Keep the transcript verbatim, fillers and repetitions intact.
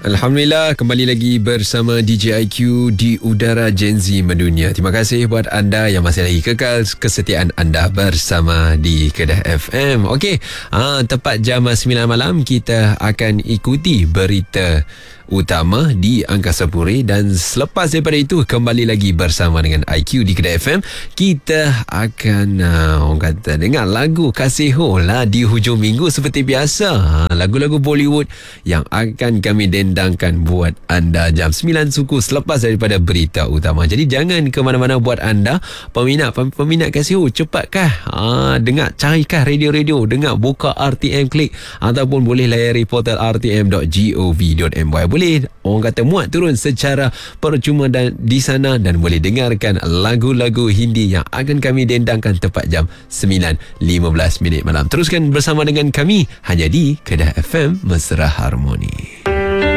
Alhamdulillah, kembali lagi bersama D J I Q di Udara Gen Z Mendunia. Terima kasih buat anda yang masih lagi kekal kesetiaan anda bersama di Kedah F M. Okey, ha, tepat jam sembilan malam kita akan ikuti berita utama di Angkasa Puri, dan selepas daripada itu kembali lagi bersama dengan I Q di Kedah F M. Kita akan uh, orang kata dengar lagu Kasiho lah di hujung minggu seperti biasa. Ha, lagu-lagu Bollywood yang akan kami dendangkan buat anda jam sembilan suku selepas daripada berita utama. Jadi jangan ke mana-mana buat anda peminat peminat Kasiho. Cepatkah ha, dengar, carikah radio-radio, dengar, buka R T M Klik, ataupun boleh layari portal r t m dot gov dot m y. Boleh orang kata muat turun secara percuma dan di sana, dan boleh dengarkan lagu-lagu Hindi yang akan kami dendangkan tepat jam sembilan lima belas minit malam. Teruskan bersama dengan kami hanya di Kedah F M Mesra Harmoni.